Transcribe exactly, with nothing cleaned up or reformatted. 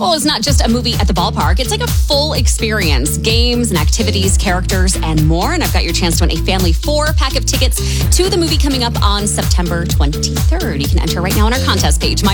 Well, it's not just a movie at the ballpark. It's like a full experience. Games and activities, characters, and more. And I've got your chance to win a family four-pack of tickets to the movie coming up on September twenty-third. You can enter right now on our contest page, my